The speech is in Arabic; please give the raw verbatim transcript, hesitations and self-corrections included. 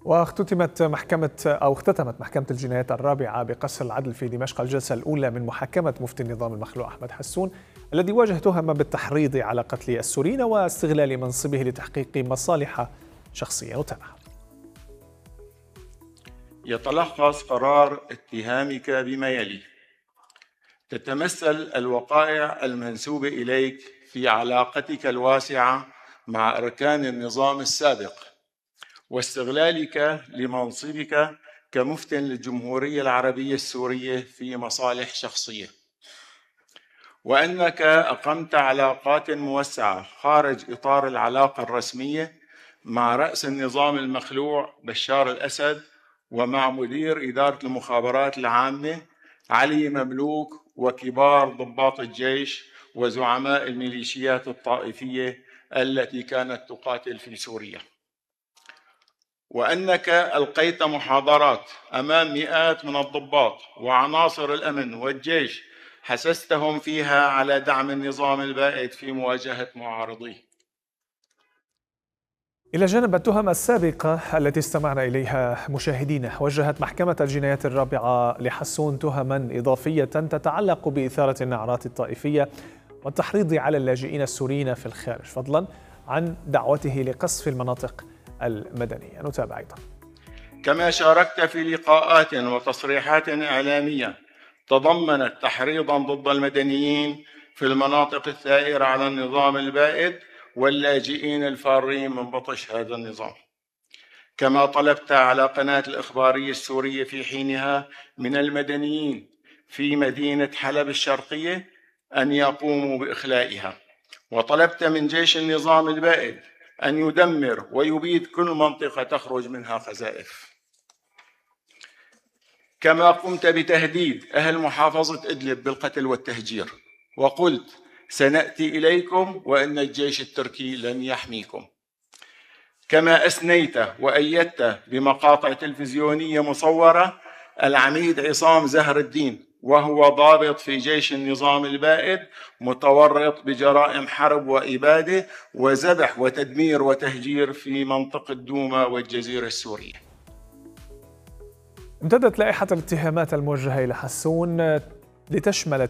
واختتمت محكمة أو اختتمت محكمة الجنايات الرابعة بقصر العدل في دمشق الجلسة الأولى من محاكمة مفتي النظام المخلوع أحمد حسون الذي واجه تهم بالتحريض على قتل السوريين واستغلال منصبه لتحقيق مصالح شخصية. نتابع. يتلخص قرار اتهامك بما يلي: تتمثل الوقائع المنسوبة إليك في علاقتك الواسعة مع أركان النظام السابق واستغلالك لمنصبك كمفتٍ للجمهورية العربية السورية في مصالح شخصية، وأنك أقمت علاقات موسعة خارج إطار العلاقة الرسمية مع رأس النظام المخلوع بشار الأسد ومع مدير إدارة المخابرات العامة علي مملوك وكبار ضباط الجيش وزعماء الميليشيات الطائفية التي كانت تقاتل في سوريا، وأنك ألقيت محاضرات أمام مئات من الضباط وعناصر الأمن والجيش حسستهم فيها على دعم النظام البائد في مواجهة معارضيه. إلى جانب التهم السابقة التي استمعنا إليها مشاهدينا، وجهت محكمة الجنايات الرابعة لحسون تهما إضافية تتعلق بإثارة النعرات الطائفية والتحريض على اللاجئين السوريين في الخارج، فضلا عن دعوته لقصف المناطق المدنية. نتابع أيضا. كما شاركت في لقاءات وتصريحات إعلامية تضمنت تحريضا ضد المدنيين في المناطق الثائرة على النظام البائد واللاجئين الفارين من بطش هذا النظام، كما طلبت على قناة الإخبارية السورية في حينها من المدنيين في مدينة حلب الشرقية أن يقوموا بإخلائها، وطلبت من جيش النظام البائد أن يدمر ويبيد كل منطقة تخرج منها قذائف، كما قمت بتهديد أهل محافظة إدلب بالقتل والتهجير، وقلت: سنأتي إليكم وإن الجيش التركي لن يحميكم. كما أثنيت وأيدت بمقاطع تلفزيونية مصورة العميد عصام زهر الدين وهو ضابط في جيش النظام البائد متورط بجرائم حرب وإبادة وذبح وتدمير وتهجير في منطقة دوما والجزيرة السورية. امتدت لائحة الاتهامات الموجهة إلى حسون لتشمل